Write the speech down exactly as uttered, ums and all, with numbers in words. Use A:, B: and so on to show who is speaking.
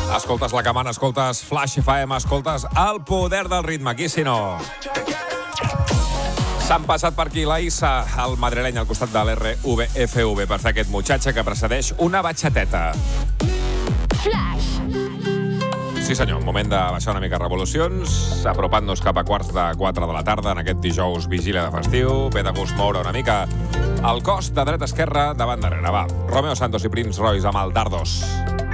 A: Escoltes La Camana, escoltes Flash F M, escoltes El Poder del Ritme. Aquí, si no... S'han passat per aquí la Issa, el madrileny al costat de l'R V F V, per fer aquest mutxatge que precedeix una batxateta.
B: Flash.
A: Sí, senyor, moment de baixar una mica revolucions, apropant-nos cap a quarts de quatre de la tarda en aquest dijous vigília de festiu. Ve de gust moure una mica el cos de dreta a esquerra, davant darrere. Va, Romeo Santos i Prince Royce amb el Dardos.